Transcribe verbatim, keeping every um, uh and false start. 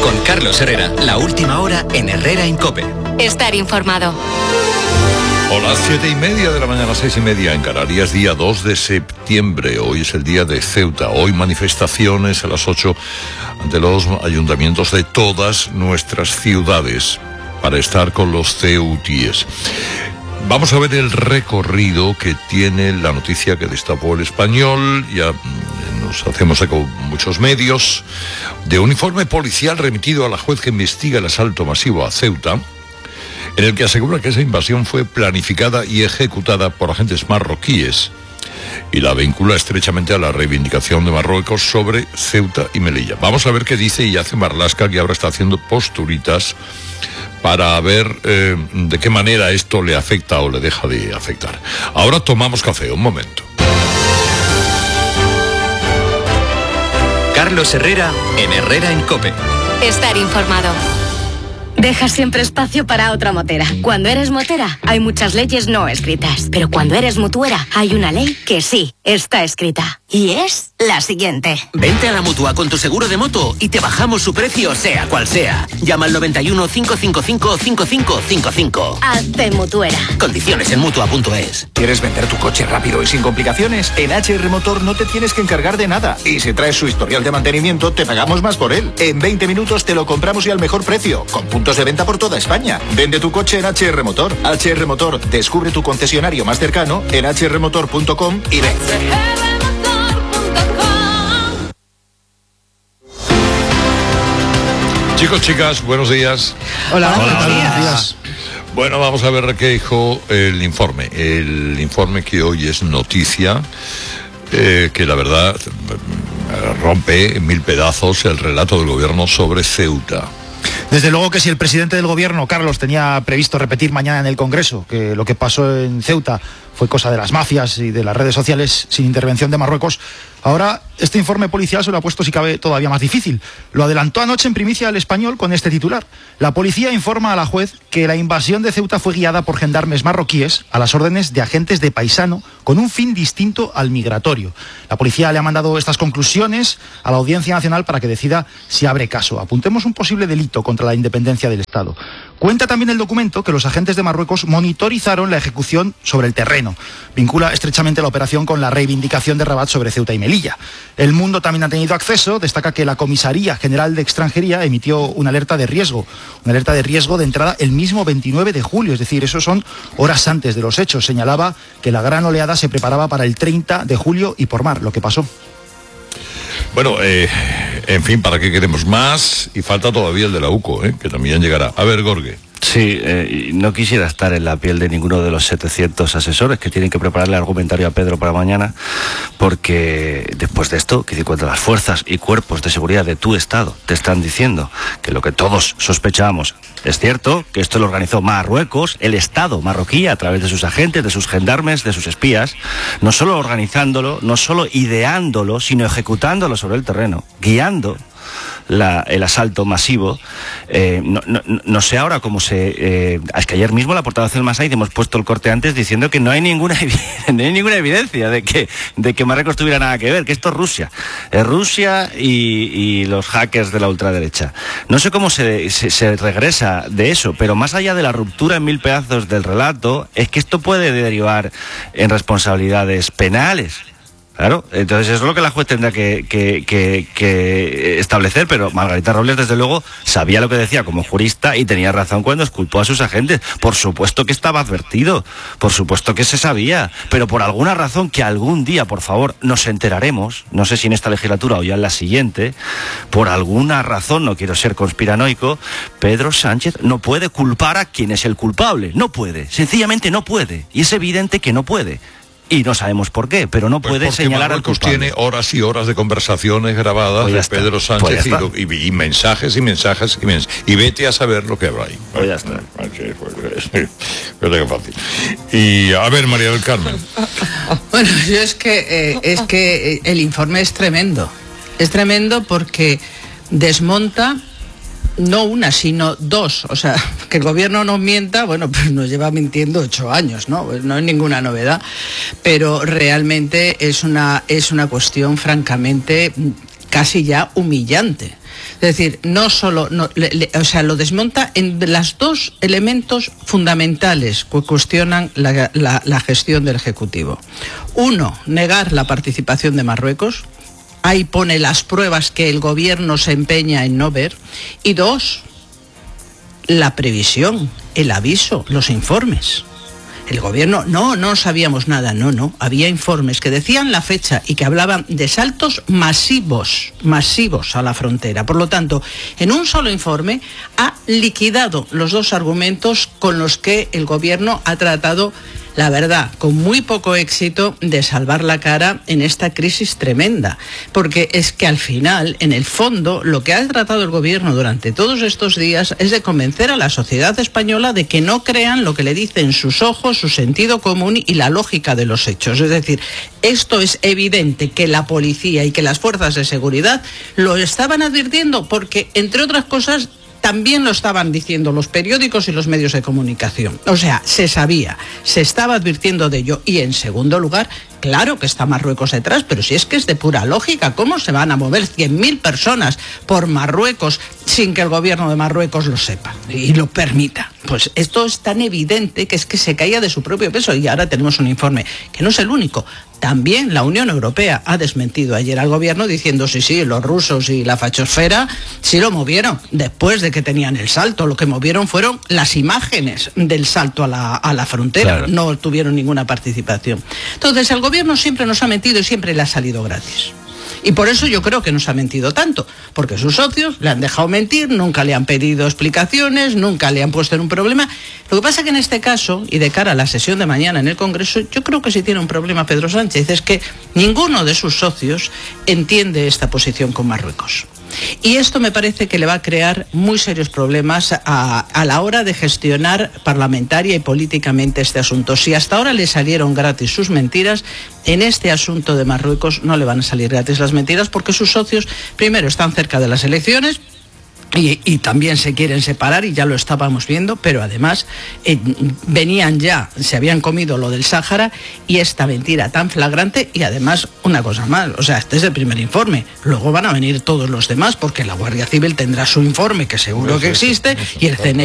Con Carlos Herrera, la última hora en Herrera en COPE. Estar informado. Hola, siete y media de la mañana, seis y media en Canarias, día dos de septiembre. Hoy es el día de Ceuta. Hoy manifestaciones a las ocho ante los ayuntamientos de todas nuestras ciudades para estar con los ceutíes. Vamos a ver el recorrido que tiene la noticia que destapó El Español. Ya nos hacemos eco muchos medios de un informe policial remitido a la juez que investiga el asalto masivo a Ceuta, en el que asegura que esa invasión fue planificada y ejecutada por agentes marroquíes y la vincula estrechamente a la reivindicación de Marruecos sobre Ceuta y Melilla. Vamos a ver qué dice y hace Marlaska, que ahora está haciendo posturitas para ver eh, de qué manera esto le afecta o le deja de afectar. Ahora tomamos café, un momento. Carlos Herrera en Herrera en COPE. Estar informado. Deja siempre espacio para otra motera. Cuando eres motera, hay muchas leyes no escritas. Pero cuando eres mutuera, hay una ley que sí está escrita. Y es la siguiente. Vente a la Mutua con tu seguro de moto y te bajamos su precio, sea cual sea. Llama al noventa y uno, cinco cinco cinco, cinco cinco cinco cinco. Hazte mutuera. Condiciones en mutua punto es. ¿Quieres vender tu coche rápido y sin complicaciones? En H R Motor no te tienes que encargar de nada. Y si traes su historial de mantenimiento, te pagamos más por él. En veinte minutos te lo compramos y al mejor precio, con puntos de venta por toda España. Vende tu coche en H R Motor. H R Motor, descubre tu concesionario más cercano en h r motor punto com y ve. Chicos, chicas, buenos días. Hola, Hola, buenos días. días. Bueno, vamos a ver qué dijo el informe. El informe que hoy es noticia, eh, que la verdad rompe en mil pedazos el relato del gobierno sobre Ceuta. Desde luego que si el presidente del gobierno, Carlos, tenía previsto repetir mañana en el Congreso que lo que pasó en Ceuta fue cosa de las mafias y de las redes sociales sin intervención de Marruecos, ahora este informe policial se lo ha puesto, si cabe, todavía más difícil. Lo adelantó anoche en primicia El Español con este titular. La policía informa a la juez que la invasión de Ceuta fue guiada por gendarmes marroquíes a las órdenes de agentes de paisano con un fin distinto al migratorio. La policía le ha mandado estas conclusiones a la Audiencia Nacional para que decida si abre caso. Apuntemos un posible delito contra la independencia del Estado. Cuenta también el documento que los agentes de Marruecos monitorizaron la ejecución sobre el terreno. Vincula estrechamente la operación con la reivindicación de Rabat sobre Ceuta y Melilla. El Mundo también ha tenido acceso, destaca que la Comisaría General de Extranjería emitió una alerta de riesgo, una alerta de riesgo de entrada el mismo veintinueve de julio, es decir, eso son horas antes de los hechos. Señalaba que la gran oleada se preparaba para el treinta de julio y por mar, lo que pasó. Bueno, eh, en fin, ¿para qué queremos más? Y falta todavía el de la U C O, ¿eh? Que también llegará. A ver, Gorge. Sí, eh, no quisiera estar en la piel de ninguno de los setecientos asesores que tienen que prepararle el argumentario a Pedro para mañana, porque después de esto, que cuando las fuerzas y cuerpos de seguridad de tu Estado te están diciendo que lo que todos sospechábamos es cierto, que esto lo organizó Marruecos, el Estado marroquí, a través de sus agentes, de sus gendarmes, de sus espías, no solo organizándolo, no solo ideándolo, sino ejecutándolo sobre el terreno, guiando La, el asalto masivo. eh, no, no, no sé ahora cómo se eh, es que ayer mismo la portavoz del Masai hemos puesto el corte antes diciendo que no hay ninguna no hay ninguna evidencia de que de que Marruecos tuviera nada que ver, que esto es Rusia es Rusia y, y los hackers de la ultraderecha. No sé cómo se, se, se regresa de eso, pero más allá de la ruptura en mil pedazos del relato, es que esto puede derivar en responsabilidades penales. Claro, entonces eso es lo que la juez tendrá que, que, que, que establecer, pero Margarita Robles, desde luego, sabía lo que decía como jurista y tenía razón cuando exculpó a sus agentes. Por supuesto que estaba advertido, por supuesto que se sabía, pero por alguna razón que algún día, por favor, nos enteraremos, no sé si en esta legislatura o ya en la siguiente, por alguna razón, no quiero ser conspiranoico, Pedro Sánchez no puede culpar a quien es el culpable, no puede, sencillamente no puede, y es evidente que no puede. Y no sabemos por qué, pero no pues puede señalar al culpable. Tiene horas y horas de conversaciones grabadas pues de está. Pedro Sánchez pues y, y, y mensajes y mensajes y mensajes. Y vete a saber lo que habrá ahí. Pues ya está. Pues fácil. Y a ver, María del Carmen. Bueno, yo es que, eh, es que el informe es tremendo. Es tremendo porque desmonta no una, sino dos. O sea, que el gobierno nos mienta, bueno, pues nos lleva mintiendo ocho años, ¿no? Pues no es ninguna novedad. Pero realmente es una, es una cuestión francamente casi ya humillante. Es decir, no solo, no, le, le, o sea, lo desmonta en los dos elementos fundamentales que cuestionan la, la, la gestión del Ejecutivo. Uno, negar la participación de Marruecos. Ahí pone las pruebas que el gobierno se empeña en no ver. Y dos, la previsión, el aviso, los informes. El gobierno, no, no sabíamos nada, no, no. Había informes que decían la fecha y que hablaban de saltos masivos, masivos a la frontera. Por lo tanto, en un solo informe ha liquidado los dos argumentos con los que el gobierno ha tratado, la verdad, con muy poco éxito, de salvar la cara en esta crisis tremenda. Porque es que al final, en el fondo, lo que ha tratado el gobierno durante todos estos días es de convencer a la sociedad española de que no crean lo que le dicen sus ojos, su sentido común y la lógica de los hechos. Es decir, esto es evidente que la policía y que las fuerzas de seguridad lo estaban advirtiendo porque, entre otras cosas, también lo estaban diciendo los periódicos y los medios de comunicación. O sea, se sabía, se estaba advirtiendo de ello. Y en segundo lugar, claro que está Marruecos detrás, pero si es que es de pura lógica, ¿cómo se van a mover cien mil personas por Marruecos sin que el gobierno de Marruecos lo sepa y lo permita? Pues esto es tan evidente que es que se caía de su propio peso. Y ahora tenemos un informe que no es el único. También la Unión Europea ha desmentido ayer al gobierno diciendo sí, sí, los rusos y la fachosfera sí lo movieron después de que tenían el salto. Lo que movieron fueron las imágenes del salto a la, a la frontera. Claro. No tuvieron ninguna participación. Entonces el gobierno siempre nos ha mentido y siempre le ha salido gratis. Y por eso yo creo que nos ha mentido tanto, porque sus socios le han dejado mentir, nunca le han pedido explicaciones, nunca le han puesto en un problema. Lo que pasa que en este caso, y de cara a la sesión de mañana en el Congreso, yo creo que sí tiene un problema Pedro Sánchez, es que ninguno de sus socios entiende esta posición con Marruecos. Y esto me parece que le va a crear muy serios problemas a, a la hora de gestionar parlamentaria y políticamente este asunto. Si hasta ahora le salieron gratis sus mentiras, en este asunto de Marruecos no le van a salir gratis las mentiras porque sus socios, primero, están cerca de las elecciones. Y, y también se quieren separar y ya lo estábamos viendo, pero además eh, venían ya, se habían comido lo del Sáhara y esta mentira tan flagrante. Y además una cosa más, o sea, este es el primer informe, luego van a venir todos los demás porque la Guardia Civil tendrá su informe que seguro que existe y el C N I